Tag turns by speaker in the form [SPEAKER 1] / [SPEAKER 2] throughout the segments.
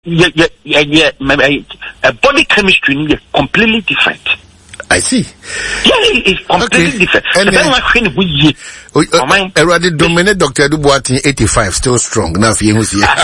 [SPEAKER 1] body chemistry is completely different.
[SPEAKER 2] I see.
[SPEAKER 1] Yeah, it's completely different. And then
[SPEAKER 2] I already dominate Dr. Dubois 85, still strong. Now, if you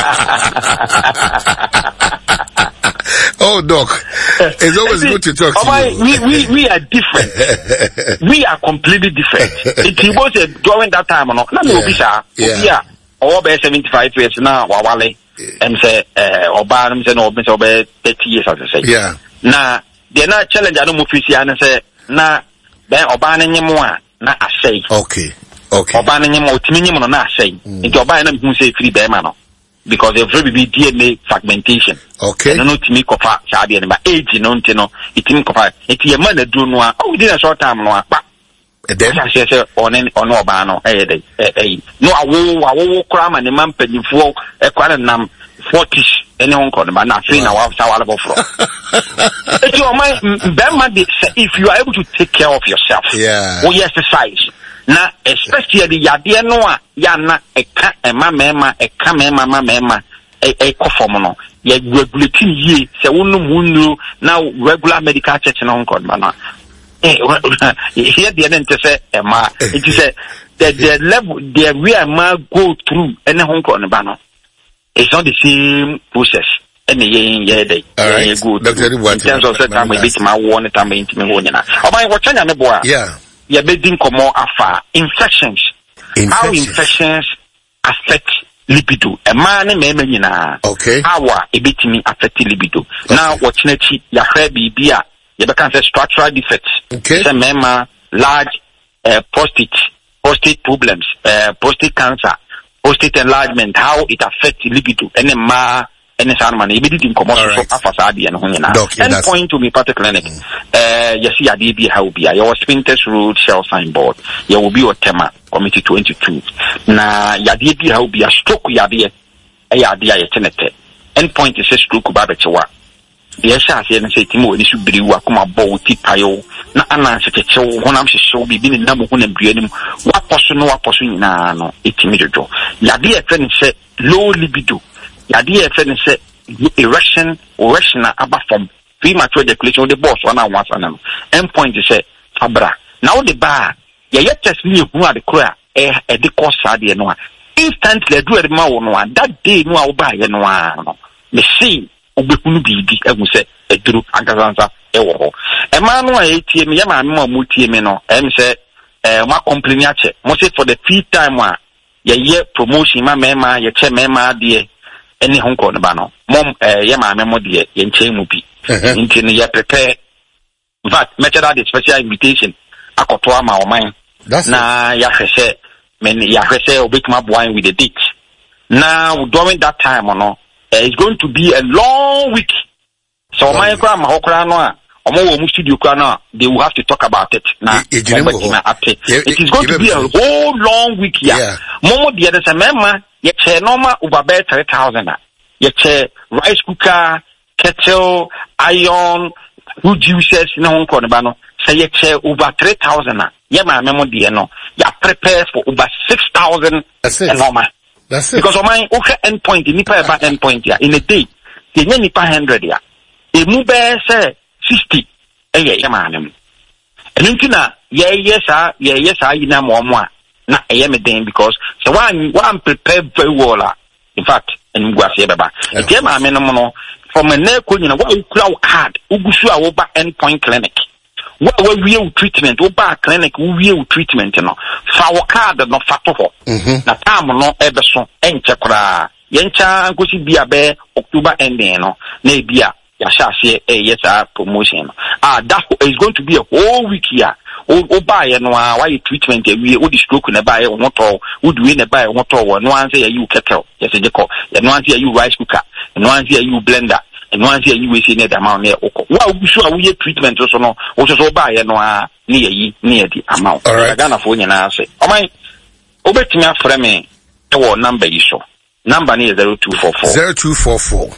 [SPEAKER 2] oh, Doc, it's always good to talk to
[SPEAKER 1] you. We are different. We are completely different. It was during that time, no, yeah. Over 75 years now, Wawale, and say, Obama, say, 30 years, as I say.
[SPEAKER 2] Yeah.
[SPEAKER 1] Now, they're not challenge. I don't move and say, na, then Obama, na, I say.
[SPEAKER 2] Okay.
[SPEAKER 1] Obama, Timinium, na, say. Into Obama, who say, free bear man. Because there's very big DNA fragmentation.
[SPEAKER 2] Okay.
[SPEAKER 1] And no to me cover Sabi and my age, no, it didn't cover it. Your mother do no, oh, we did a short time, no, but then I say, on Obano, no, I will cram and the man penny for a quarter num 40s, any uncle, but not 3 hours, our level floor. If you are my if you are able to take care of yourself, or you exercise. Na especially the yadia noa yana eka ema mema eka mema koform no ye regulating ye se wonu na regular medical check na onko na here the end say ema it is the level the way ma go through any onko na no it's not the same process any ye dey good in terms of that time we bit ma one time intime ho nyina oban wo chanya me boa you're making more afa infections. How infections affect libido. A man may
[SPEAKER 2] okay.
[SPEAKER 1] How a bit me affect libido. Okay. Now watching it, your baby beer, you can say structural defects.
[SPEAKER 2] Okay.
[SPEAKER 1] Some large prostate problems, prostate cancer, prostate enlargement, how it affects libido. Any man, he did in commercial facade and Hunina. Point to me, part clinic. You see, a DB how be your Spinters Road Shell signboard. You will be your tema, Committee 22. Now, Yadi how be a stroke Yadia, a Yadia tenete. End point is a stroke Babachawa. The Asha and say Timo, this should be Wakuma Bow, Tipayo, not answer to show one I'm so be been in number one and breeding. What person no, it's immediate. Yadia friend said low libido. Yadia friend said erection or rational above from premature ejaculation of the boss one and once and end point is said Fabra. Now the bar, yet just me who are the clear a course idea no instantly do it more that day no I'll buy no the see Obekunu Bibi, I will say a true Agazanza Ewo. A man who ATM Yama multi no, say my complainache, mostly for the fifth time one ye promotion my mema, ye che mema dear. Any Hong Kong bano. Mom, Yama memo dear, yen chain mupi. Intin ye prepare. But, measure that special invitation. Akotoama or mine. That's na Yahese, men Yahese or big map wine with the ditch. Now, during that time or no, it's going to be a long week. So, my grandma, Hokrano, or more studio crana, they will have to talk about it. Now, it is going to be a whole long week here. Momo, the other member. Ye normal over 3,000. Ye rice cooker, kettle, iron, food juices, no Hong Kong bano. Say ye over 3,000. Ye ma memo di no. Ya prepare for over 6,000.
[SPEAKER 2] That's it.
[SPEAKER 1] Normal.
[SPEAKER 2] That's it.
[SPEAKER 1] Because of my okay endpoint, nipa about endpoint ya in a day. Ye nipa 100 ya. E mube say 60. Ye ma memo. And intina ye sa ina mo. Na ayemedin because so one prepared very well. In fact, and Guasia Baba. Jema Menomono from a neck, you know, what crowd card, Ugusua over endpoint clinic. What will real treatment, over clinic, real treatment, you know. For our card, not fatoho. Na time no Everson, Enchakra, Yencha, Gusi Biabe, October ending, no, Nabia, Yashasi, yes, promotion. That is going to be a whole week here. O buy no why treatment we o the stroke na buy o motor o do na buy o motor no one say you kettle yes e go no one say you rice cooker no one say you blender no one say you we say na the amount na o wa o so a we treatment so no o so buy no na yi na di amount Ghana for nyina say o man o betimi afre me e wo number yi so number is 0244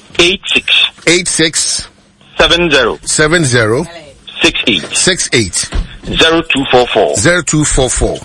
[SPEAKER 1] 86 70 68 0244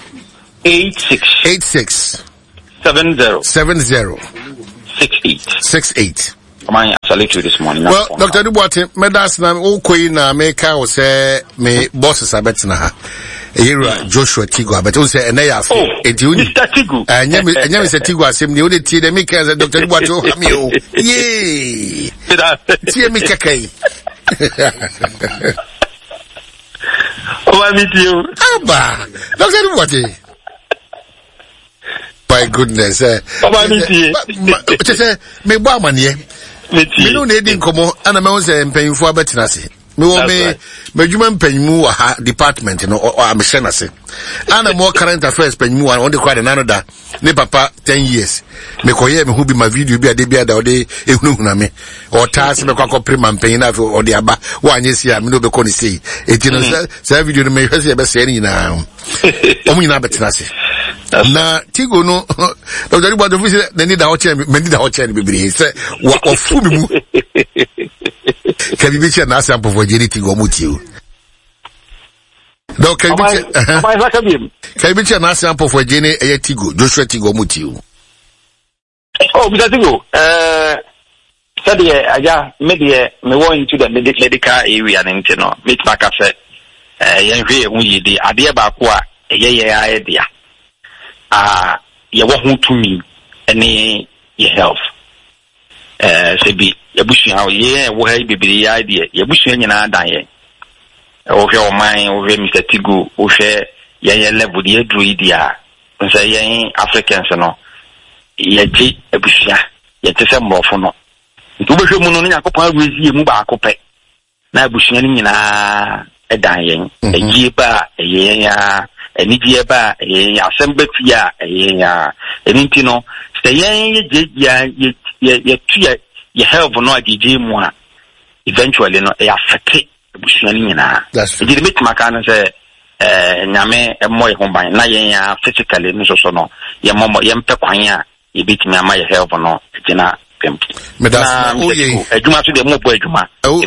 [SPEAKER 1] 86 70 68 I salute you this morning.
[SPEAKER 2] Well, Dr. Dubois, medas na ukoi na meka o se me bosses abetina ha. Era Joshua Tigo abet o se ene ya fe. Enti uni
[SPEAKER 1] Mr. Tigo.
[SPEAKER 2] Enya Mr. Tigo asem ni o de tie de meka se Dr. Dubois o hami o. Yee. Tie me kakai.
[SPEAKER 1] Oh, I meet you.
[SPEAKER 2] Aba. Dr. Dubois. My goodness, me ba manie. Me no need nkomo ana me won mpanyimfo abetina se. Me wo me djuma mpanyimu wa ha department no am shena se. Ana mo current affairs mpanyimu wa on de kwa de nanoda ne papa 10 years. Me koye me hu bi ma video bi ade bi ada ode ehunahuna me. O ta se me kwa prima mpanyin na o de aba wa anyesi a me no be ko ni sei. Eti no sa video no me hwese e be se ni na. Omu nyina betina se. Na Tigo no Dr. Dubois do fisi na need da hoche me need da hoche ni bebre se wa ofu mi mu ka bi che na sample for jeri Tigo mutiu do ka bi che na sample for jeni e Tigo Joshua Tigo mutiu.
[SPEAKER 1] Oh, Mr. Tigo, said aja me went into the medical area and no meet maka se yen hwe hu yidi ade ba ko a ye idea ye wo hu tumi ene ye health se bi ye busua ye wo ha bibiri idea ye busua nyina dan ye o hwe o man o hwe Mr. Tigo o hwe ye level ye dru idea nse ye Africans no ye ji busua ye tese mbofo no ntu be hwe mu no nya kopon awezi mu ba akopɛ na busua ni nyina edan yen eji ba yen ya enidie ba yen ya asembefia yen ya eninti no se yen ye tua ye help no agije mu a eventually no e affect busua ni nyina eji me timaka no se nyame emmo ye homban na yen ya physically no so no ye momo ye mpe kwan a ye bitimi ama ye help no gina
[SPEAKER 2] Medas uye
[SPEAKER 1] ejuma so de mo bo ejuma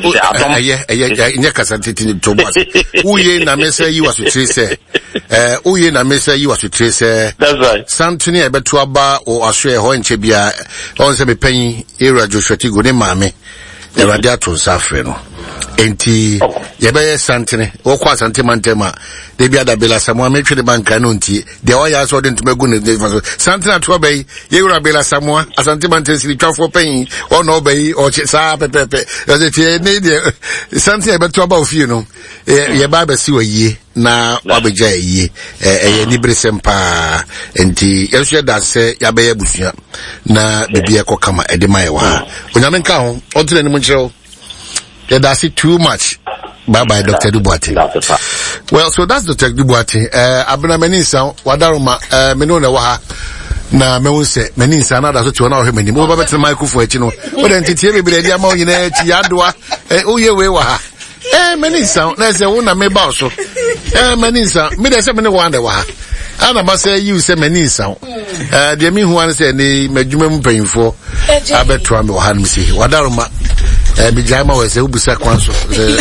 [SPEAKER 2] nya kasantiti to boss uye na mesa yi waso trese uye na mesa yi waso trese
[SPEAKER 1] that's right
[SPEAKER 2] santuni e beto aba o ahwe ho nche bia on se mepanyi era Joshua Tigo ne maame e radio to safre no enti ye be santene wo kwa sante mantema de bia da bela samoa metwe de banka no nti de o ya so de ntumagu ne santene to be ye wura bela samoa asante mantene siri twafo panyi o no be o sa pepepe yo se tie ne de santene be to ba ofie no ye ba ba si waye na wabeja ye ye ni bresempa enti ye so da se ya be ya busua na bibia kokama e de mai wa onyame nka ho on tire ni mu nchiro. Yeah, that's it too much. Bye-bye, Dr. Dubois. Well, so that's Dr. Dubois. Abuna menisa, wadaruma, menona waha, na menuse, menisa, na that's what you want to hear. Move to the microphone, you know. But then, Titi, every day, I'm on your yadwa, ye waha. Menisa, let's say, una me basso. Menisa, me there's something wonder waha. Ana ba say you say menisa. The me who want to say, the medjumem paying for, abetwa me waha, misi, wadaruma. Bijama was a ubusa kwanso.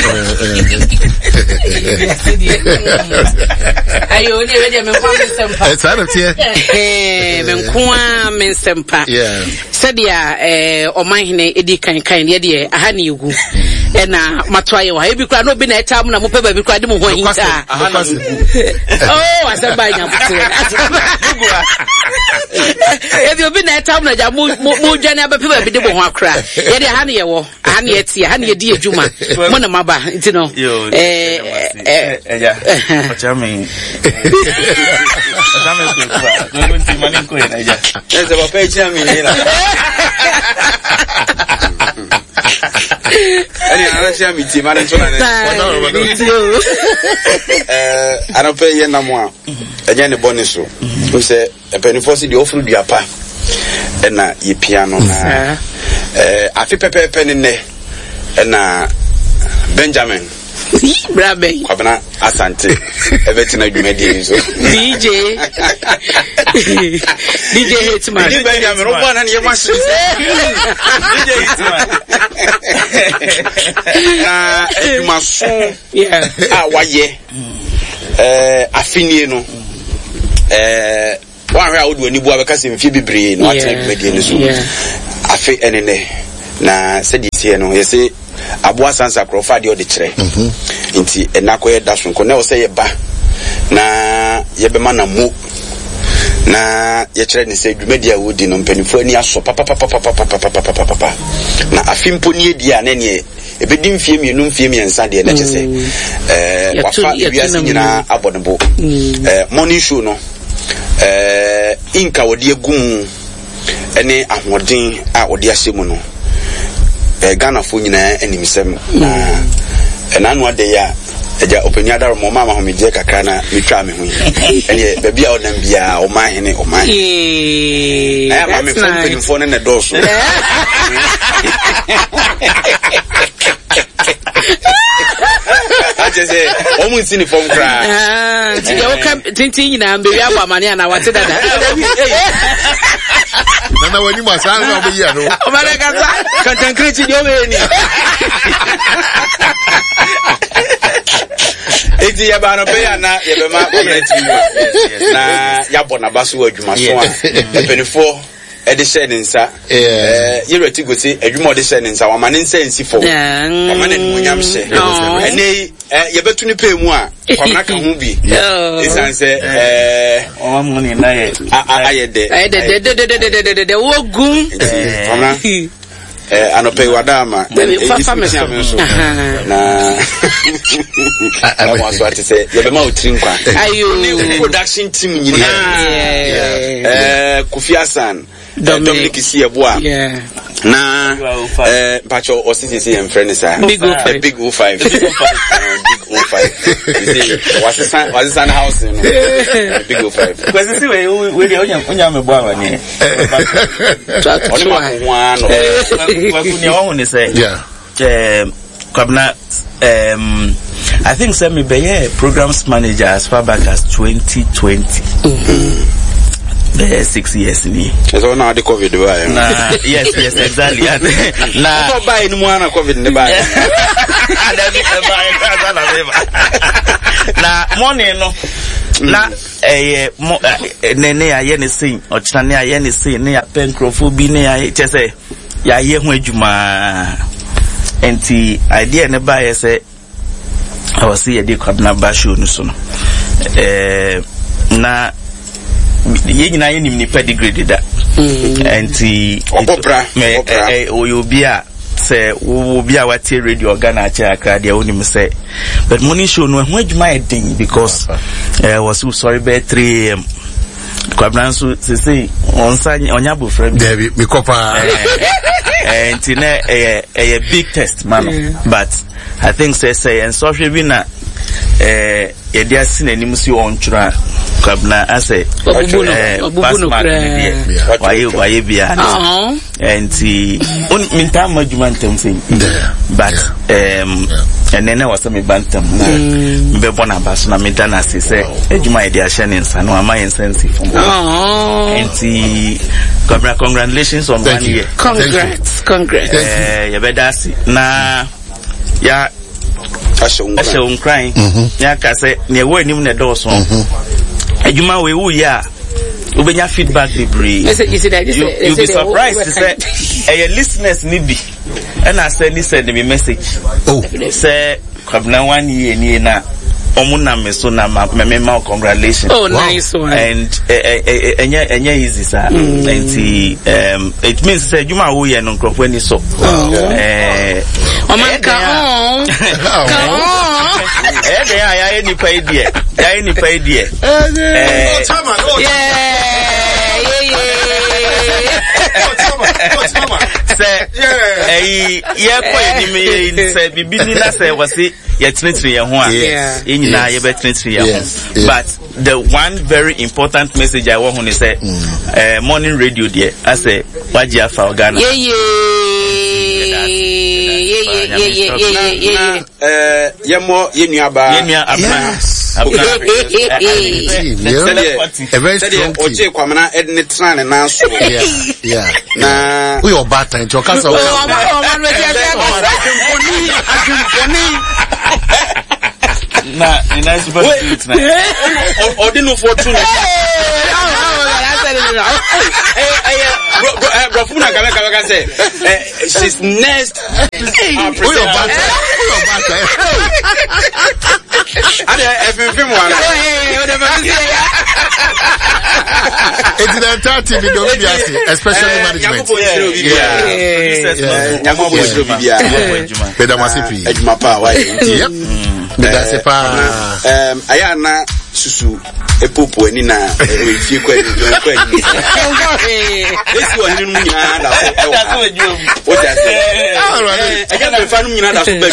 [SPEAKER 3] Ayo ni ready me kwa sempa.
[SPEAKER 2] It's out of here.
[SPEAKER 3] Me kwa me sempa.
[SPEAKER 2] Yeah.
[SPEAKER 3] Sadia omahine edi kan ye de aha ne yugu. Na matwaye wa ebi kura no bi na etam na mo pe ba bi kura de mo ho hinta. Oh, asaba nya putu. Ebi obi na etam na ja mo dwane abepe ba bi de mo ho akra. Ye de aha ne ye wo. Aha ne etie, aha ne ye di adwuma. Mo na maba, nti no.
[SPEAKER 4] Eja. Ochami. Ochami ko. No nti mani ko ina eja. Eze ba pe chami ina. Ani anasha miti mara ntona ne. Ana pe ye na mo a. Eja ne boniso. O se epenifo si di ofru duapa. Na ye piano na. Afi pepe ne na Benjamin
[SPEAKER 3] Brabe
[SPEAKER 4] Kwabena Asante everything I do me so
[SPEAKER 3] DJ Hitman
[SPEAKER 4] Benjamin Robo na ye mashi DJ Hitman na edumaso waye afinie no one hwe awdu ani bu abeka se mfie bibre no atena dwumadi ni so afi enene na said this here no say aboa sansa krofa de odi kire nti enako ye daso nko na o say ye ba na ye be ma na mo na ye kire ni say dwumadi a wodi no mpanifo ani aso papa na afimpo ni edi a na ne ebedi mfie mienu mfie miensa de na kyese wafa wiase nyina abodebo morning show no inka wodi egum ene ahoden a wodi ahyemu no Ghana fo nyina animsem na anu ade ya eja openya dar mo mama ho meje kakra na metwa me ho ene baabi a onam bia o ma hene o ma na ma me fo penifo ne doso I say almost in the form cry.
[SPEAKER 3] Tintin nyina mbe aba mane na wate dada.
[SPEAKER 2] Nana wani masanga no be ya no.
[SPEAKER 3] O mane kasa kan kreti di o me ni.
[SPEAKER 4] Eti ya ba no be ya na ye be ma community na ya bona baso adwuma so a penifo edition nsa ye reti go say adwuma edition nsa wa mane nsa nsi fo wa mane munyam hye ene ye betu ni pe mu a kwamna ka hu bi isan se
[SPEAKER 5] o ma ni na ye
[SPEAKER 4] ayede
[SPEAKER 3] wogun
[SPEAKER 4] kwamna anope wadama na awanso ati say ye be ma otri nkwa ayo production team nyina Kofi Hassan Dominic Isieboa na pacho osisi en friend sa
[SPEAKER 3] Big O5
[SPEAKER 4] Big O5 was san house no Big O5
[SPEAKER 5] kwesi si we dey onya me boa wani
[SPEAKER 4] oni ma ho ano
[SPEAKER 5] kwa kuni won ni say Kwabna I think say me be programs manager as far back as 2020 6 years ni.
[SPEAKER 4] So now the COVID buy.
[SPEAKER 5] Nah, yes, exactly.
[SPEAKER 4] Nah. So buy no more na COVID ne buy.
[SPEAKER 5] Na money no. Na nene aye ne sin, ochina ne aye ne sin, ne penkrofo ne aye chese ya ye ho adwuma. Enti idea ne buy say I was see the Kwabna Basho no so no. Na ye nyina ye nim ni pedigree da enti
[SPEAKER 4] opopra
[SPEAKER 5] obi a se obi a wate radio Ghana cha akra dia onim se but morning show no ho adwuma edin because was so sorry be 3 am Kwabna so say onsa onya bofra
[SPEAKER 2] David me kopa
[SPEAKER 5] enti na a big test man but I think say and so we na ye dia sinanim si on twra Kwabna ase
[SPEAKER 3] obubu
[SPEAKER 5] waye bia enti on minta madwuma ntem sei but enene wasa me bantam na mbe bona baso na minta na se adwuma ye dia hye ne nsa no ama yensensi fo enti Kwabna congratulations on 1 year
[SPEAKER 3] congrats
[SPEAKER 5] ye bedasi na ya Asha unkrai ya kase ne wo anim ne do so adwuma we wu ya ubenya feedback library you be surprised to say listeners ni bi and I say listen the message say Kwabna 1 year ni na omuna me so na me congratulations
[SPEAKER 3] nice one
[SPEAKER 5] and enya easy sir and it means say adwuma wo ye no nkrofo ni so
[SPEAKER 3] Omanka
[SPEAKER 5] ya ni pa idea say bibini na say wasi ye trinitri ye ho a enyina ye be trinitri ye ho but the one very important message I want to say morning radio there I say waji afa Ghana
[SPEAKER 4] yemo yenuaba
[SPEAKER 2] a very strong
[SPEAKER 4] oche Kwamna edne trane na so na
[SPEAKER 2] we obata nti okasa
[SPEAKER 5] na nice but
[SPEAKER 4] ordinary for two Brofuna Kabeka say she's next.
[SPEAKER 2] It's the entire TV, especially management.
[SPEAKER 4] Ayana susu epopo eni na efie kwa ni esi woni nu nyina da so o ja se ega be fa nu nyina da so be